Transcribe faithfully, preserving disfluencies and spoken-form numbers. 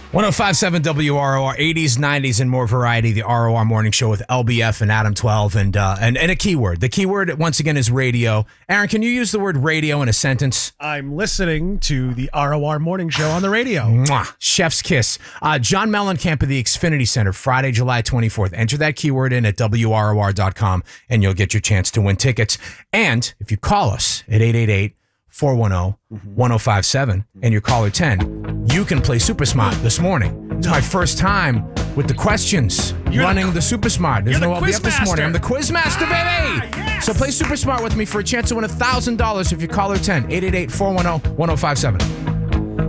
one oh five point seven W R O R, eighties, nineties, and more variety. The R O R Morning Show with L B F and Adam twelve, and uh, and and a keyword. The keyword once again is radio. Aaron, can you use the word radio in a sentence? I'm listening to the R O R Morning Show on the radio. Mwah. Chef's kiss. Uh, John Mellencamp of the Xfinity Center, Friday, July twenty-fourth. Enter that keyword in at W R O R dot com, and you'll get your chance to win tickets. And if you call us at eight eight eight, four one zero, one zero five seven and you're caller ten, you can play Super Smart this morning. It's my first time with the questions You're running the, the Super Smart. There's you're no the L B F this Quizmaster. morning. I'm the Quiz Master, Ah, baby. yes. So play Super Smart with me for a chance to win one thousand dollars if you caller ten, eight eight eight, four one zero, one zero five seven.